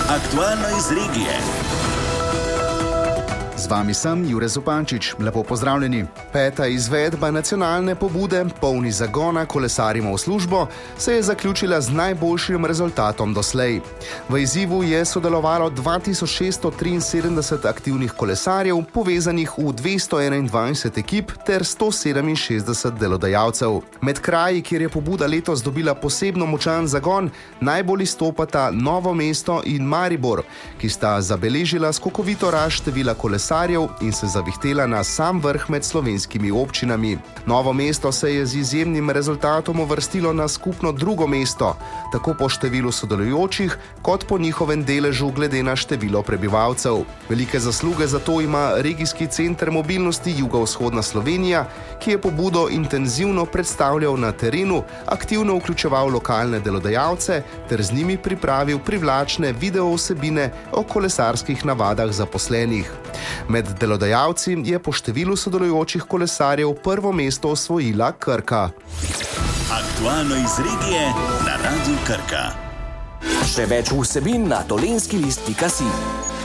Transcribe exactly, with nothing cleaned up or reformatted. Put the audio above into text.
Aktualno iz regije. Z vami sem Jure Zupančič. Lepo pozdravljeni. Peta izvedba nacionalne pobude Polni zagona kolesarimo v službo se je zaključila z najboljšim rezultatom doslej. V izzivu je sodelovalo dva tisoč šeststo triinsedemdeset aktivnih kolesarjev, povezanih v dvesto enaindvajset ekip ter sto sedeminšestdeset delodajalcev. Med kraji, kjer je pobuda letos dobila posebno močan zagon, najbolj izstopata Novo mesto in Maribor, ki sta zabeležila skokovito rast števila kolesarjev in se zavihtela na sam vrh med slovenskimi občinami. Novo mesto se je z izjemnim rezultatom uvrstilo na skupno drugo mesto, tako po številu sodelujočih, kot po njihovem deležu glede na število prebivalcev. Velike zasluge za to ima regijski center mobilnosti Jugovzhodna Slovenija, ki je pobudo intenzivno predstavljal na terenu, aktivno vključeval lokalne delodajalce ter z njimi pripravil privlačne video vsebine o kolesarskih navadah zaposlenih. Med delodajalci je po številu sodelujočih kolesarjev prvo mesto osvojila Krka. Aktualno iz regije na Radiu Krka. Še več vsebin na dolenjski list pika si.